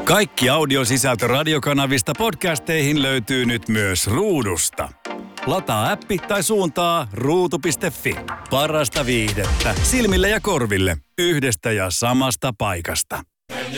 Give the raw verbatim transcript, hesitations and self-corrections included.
Kaikki audiosisältö radiokanavista podcasteihin löytyy nyt myös Ruudusta. Lataa appi tai suuntaa ruutu piste fi. Parasta viihdettä silmille ja korville yhdestä ja samasta paikasta.